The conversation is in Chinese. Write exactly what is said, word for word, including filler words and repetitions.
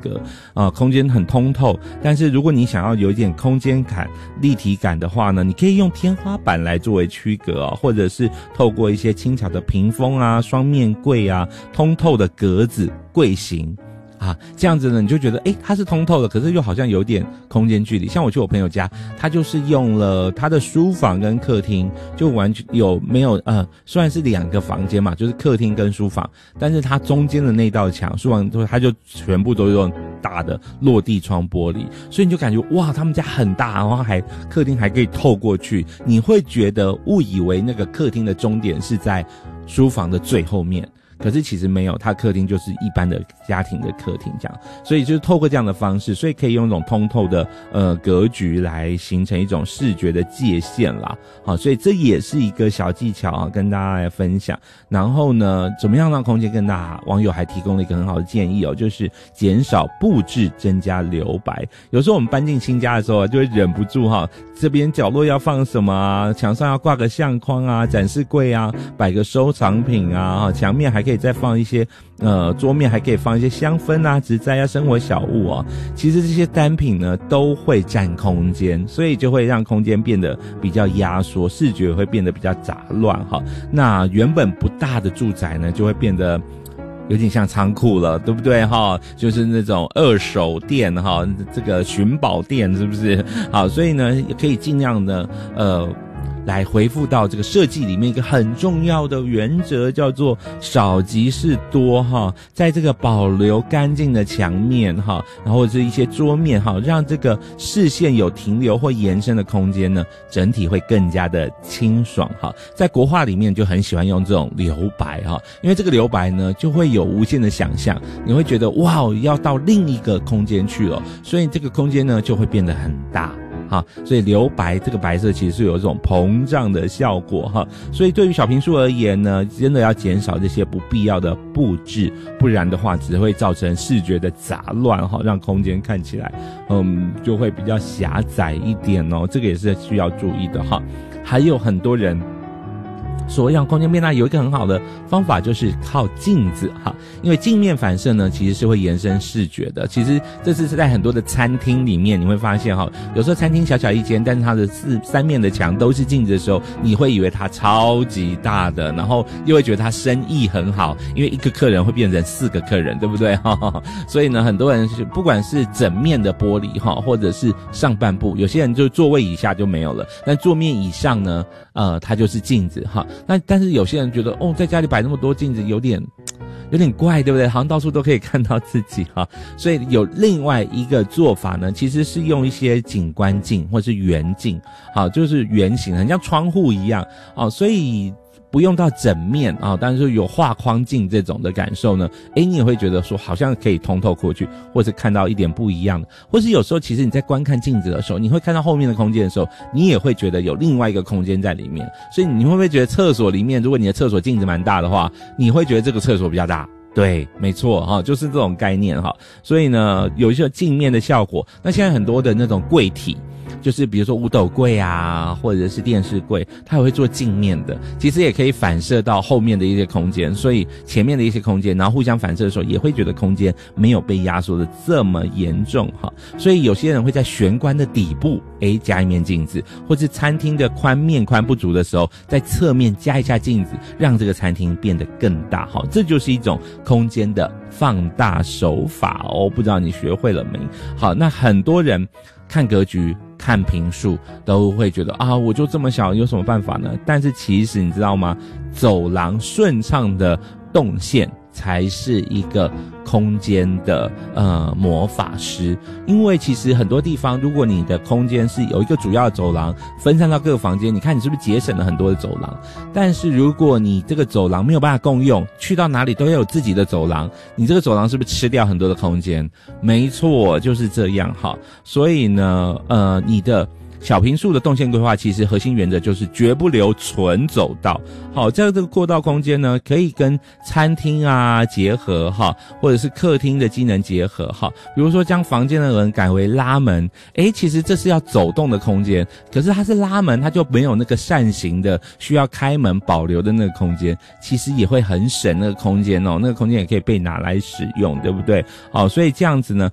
格啊、呃，空间很通透。但是如果你想要有一点空间感、立体感的话呢，你可以用天花板来作为区隔哦，或者是透过一些轻巧的屏风啊、双面柜啊、通透的格子、柜型。啊，这样子呢，你就觉得，诶，它是通透的，可是又好像有点空间距离。像我去我朋友家，他就是用了他的书房跟客厅，就完全有没有呃，虽然是两个房间嘛，就是客厅跟书房，但是它中间的那道墙，书房它就全部都用大的落地窗玻璃，所以你就感觉哇，他们家很大，然后还客厅还可以透过去，你会觉得误以为那个客厅的终点是在书房的最后面。可是其实没有，它客厅就是一般的家庭的客厅这样，所以就是透过这样的方式，所以可以用一种通透的呃格局来形成一种视觉的界限啦。好，所以这也是一个小技巧啊，跟大家来分享。然后呢，怎么样让空间更大？网友还提供了一个很好的建议哦，就是减少布置，增加留白。有时候我们搬进新家的时候啊，就会忍不住哈，这边角落要放什么啊？墙上要挂个相框啊，展示柜啊，摆个收藏品啊，墙面还可以再放一些呃桌面还可以放一些香氛啊、植栽啊、生活小物哦。其实这些单品呢都会占空间，所以就会让空间变得比较压缩，视觉会变得比较杂乱哈。那原本不大的住宅呢，就会变得有点像仓库了，对不对哈？就是那种二手店哈，这个寻宝店是不是？好，所以呢也可以尽量的呃来回复到这个设计里面一个很重要的原则，叫做少即是多哈，在这个保留干净的墙面哈，然后或者是一些桌面哈，让这个视线有停留或延伸的空间呢，整体会更加的清爽哈。在国画里面就很喜欢用这种留白哈，因为这个留白呢就会有无限的想象，你会觉得哇，要到另一个空间去了，所以这个空间呢就会变得很大。好，所以留白这个白色其实是有这种膨胀的效果哈，所以对于小坪数而言呢，真的要减少这些不必要的布置，不然的话只会造成视觉的杂乱哈，让空间看起来嗯就会比较狭窄一点哦，这个也是需要注意的哈。还有很多人所谓让空间变大，有一个很好的方法就是靠镜子哈，因为镜面反射呢其实是会延伸视觉的。其实这次是在很多的餐厅里面，你会发现哈，有时候餐厅小小一间，但是它的四三面的墙都是镜子的时候，你会以为它超级大的，然后又会觉得它生意很好，因为一个客人会变成四个客人，对不对哈？所以呢，很多人不管是整面的玻璃哈，或者是上半部，有些人就座位以下就没有了，但桌面以上呢，呃，它就是镜子哈。那但是有些人觉得哦，在家里摆那么多镜子有点有点怪，对不对？好像到处都可以看到自己哈，所以有另外一个做法呢，其实是用一些景观镜或是圆镜，好，就是圆形，很像窗户一样哦，所以不用到整面啊，但是有画框镜这种的感受呢，诶，你也会觉得说好像可以通透过去，或是看到一点不一样的，或是有时候其实你在观看镜子的时候，你会看到后面的空间的时候，你也会觉得有另外一个空间在里面，所以你会不会觉得厕所里面，如果你的厕所镜子蛮大的话，你会觉得这个厕所比较大？对，没错哈，就是这种概念哈。所以呢，有一些镜面的效果。那现在很多的那种柜体，就是比如说五斗柜啊，或者是电视柜，它也会做镜面的，其实也可以反射到后面的一些空间，所以前面的一些空间，然后互相反射的时候，也会觉得空间没有被压缩的这么严重哈。所以有些人会在玄关的底部，诶，加一面镜子，或是餐厅的宽面宽不足的时候，在侧面加一下镜子，让这个餐厅变得更大哈。这就是一种空间的放大手法哦，不知道你学会了没？好，那很多人看格局看坪数都会觉得啊，我就这么小，有什么办法呢？但是其实你知道吗？走廊顺畅的动线才是一个空间的呃魔法师。因为其实很多地方，如果你的空间是有一个主要的走廊分散到各个房间，你看你是不是节省了很多的走廊？但是如果你这个走廊没有办法共用，去到哪里都要有自己的走廊，你这个走廊是不是吃掉很多的空间？没错，就是这样哈。所以呢，呃，你的小坪数的动线规划，其实核心原则就是绝不留纯走道。好，这样这个过道空间呢，可以跟餐厅啊结合哈，或者是客厅的机能结合哈。比如说将房间的人改为拉门，诶，其实这是要走动的空间，可是它是拉门，它就没有那个扇形的需要开门保留的那个空间，其实也会很省那个空间哦，那个空间也可以被拿来使用，对不对？好，所以这样子呢，